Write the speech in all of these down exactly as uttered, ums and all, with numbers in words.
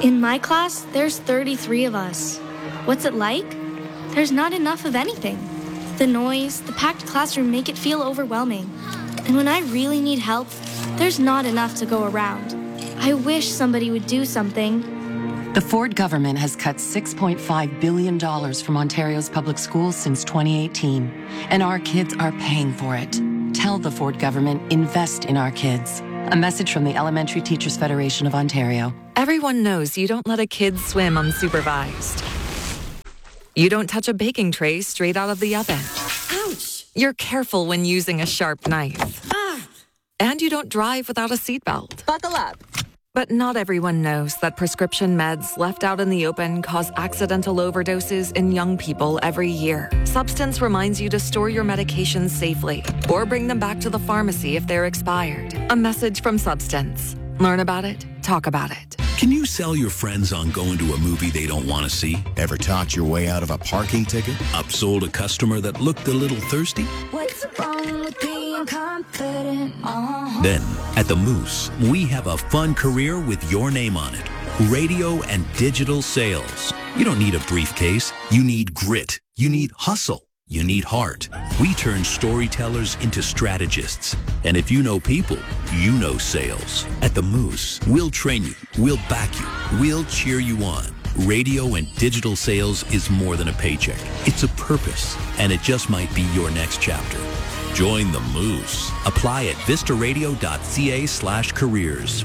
In my class, there's thirty-three of us. What's it like? There's not enough of anything. The noise, the packed classroom make it feel overwhelming. And when I really need help, there's not enough to go around. I wish somebody would do something. The Ford government has cut six point five billion dollars from Ontario's public schools since twenty eighteen, and our kids are paying for it. Tell the Ford government, invest in our kids. A message from the Elementary Teachers Federation of Ontario. Everyone knows you don't let a kid swim unsupervised. You don't touch a baking tray straight out of the oven. Ouch! You're careful when using a sharp knife. Ah! And you don't drive without a seatbelt. Buckle up. But not everyone knows that prescription meds left out in the open cause accidental overdoses in young people every year. Substance reminds you to store your medications safely or bring them back to the pharmacy if they're expired. A message from Substance. Learn about it, talk about it. Can you sell your friends on going to a movie they don't want to see? Ever talked your way out of a parking ticket? Upsold a customer that looked a little thirsty? What's wrong with being confident? Uh-huh. Then, at the Moose, we have a fun career with your name on it. Radio and digital sales. You don't need a briefcase. You need grit. You need hustle. You need heart. We turn storytellers into strategists. And if you know people, you know sales. At the Moose, we'll train you. We'll back you. We'll cheer you on. Radio and digital sales is more than a paycheck. It's a purpose. And it just might be your next chapter. Join the Moose. Apply at vistaradio.ca slash careers.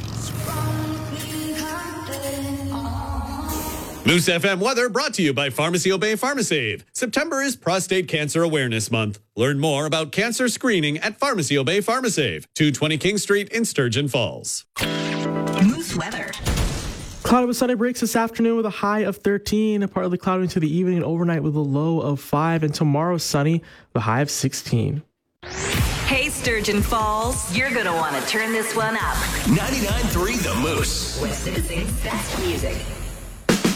Moose F M weather brought to you by Pharmacy Obey Pharmasave. September is Prostate Cancer Awareness Month. Learn more about cancer screening at Pharmacy Obey Pharmasave, two twenty King Street in Sturgeon Falls. Moose weather. Cloudy with sunny breaks this afternoon with a high of thirteen, partly cloudy into the evening and overnight with a low of five, and tomorrow sunny with a high of sixteen. Hey, Sturgeon Falls, you're going to want to turn this one up. ninety-nine point three The Moose. West Nipissing's best music.